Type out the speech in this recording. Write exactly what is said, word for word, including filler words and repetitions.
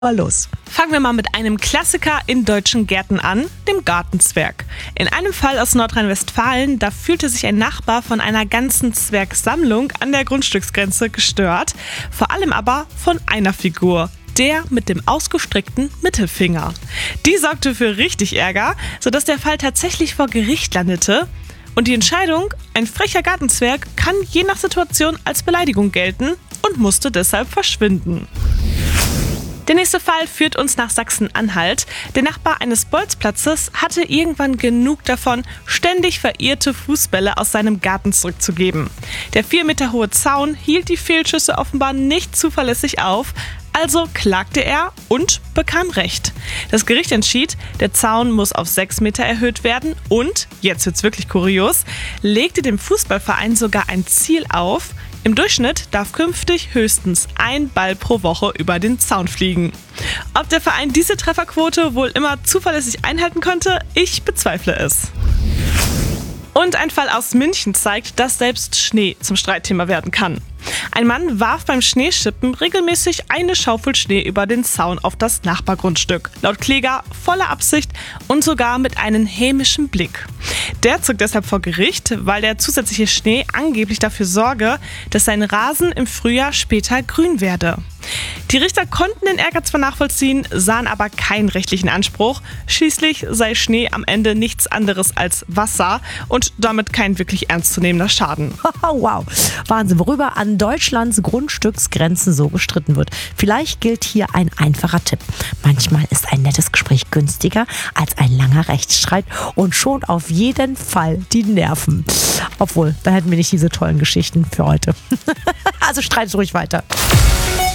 Los. Fangen wir mal mit einem Klassiker in deutschen Gärten an, dem Gartenzwerg. In einem Fall aus Nordrhein-Westfalen, da fühlte sich ein Nachbar von einer ganzen Zwergsammlung an der Grundstücksgrenze gestört. Vor allem aber von einer Figur, der mit dem ausgestreckten Mittelfinger. Die sorgte für richtig Ärger, sodass der Fall tatsächlich vor Gericht landete. Und die Entscheidung, ein frecher Gartenzwerg kann je nach Situation als Beleidigung gelten und musste deshalb verschwinden. Der nächste Fall führt uns nach Sachsen-Anhalt. Der Nachbar eines Bolzplatzes hatte irgendwann genug davon, ständig verirrte Fußbälle aus seinem Garten zurückzugeben. Der vier Meter hohe Zaun hielt die Fehlschüsse offenbar nicht zuverlässig auf, also klagte er und bekam Recht. Das Gericht entschied, der Zaun muss auf sechs Meter erhöht werden und, jetzt wird's wirklich kurios, legte dem Fußballverein sogar ein Ziel auf: Im Durchschnitt darf künftig höchstens ein Ball pro Woche über den Zaun fliegen. Ob der Verein diese Trefferquote wohl immer zuverlässig einhalten konnte, ich bezweifle es. Und ein Fall aus München zeigt, dass selbst Schnee zum Streitthema werden kann. Ein Mann warf beim Schneeschippen regelmäßig eine Schaufel Schnee über den Zaun auf das Nachbargrundstück. Laut Kläger voller Absicht und sogar mit einem hämischen Blick. Der zog deshalb vor Gericht, weil der zusätzliche Schnee angeblich dafür sorge, dass sein Rasen im Frühjahr später grün werde. Die Richter konnten den Ärger zwar nachvollziehen, sahen aber keinen rechtlichen Anspruch. Schließlich sei Schnee am Ende nichts anderes als Wasser und damit kein wirklich ernstzunehmender Schaden. Wow, Wahnsinn, worüber an Deutschlands Grundstücksgrenzen so gestritten wird. Vielleicht gilt hier ein einfacher Tipp. Manchmal ist ein nettes Gespräch günstiger als ein langer Rechtsstreit und schont auf jeden Fall die Nerven. Obwohl, da hätten wir nicht diese tollen Geschichten für heute. Also streitet ruhig weiter.